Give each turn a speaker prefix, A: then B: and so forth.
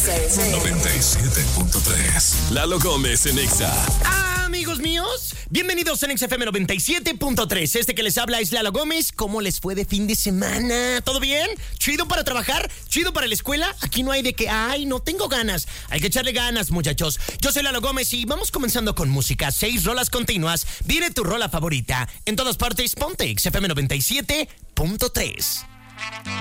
A: 97.3. Lalo Gómez en Exa.
B: Amigos míos, bienvenidos en XFM 97.3. Este que les habla es Lalo Gómez. ¿Cómo les fue de fin de semana? ¿Todo bien? ¿Chido para trabajar? ¿Chido para la escuela? Aquí no hay de que, ay, no tengo ganas. Hay que echarle ganas, muchachos. Yo soy Lalo Gómez y vamos comenzando con música. 6 rolas continuas. Viene tu rola favorita. En todas partes, ponte XFM 97.3.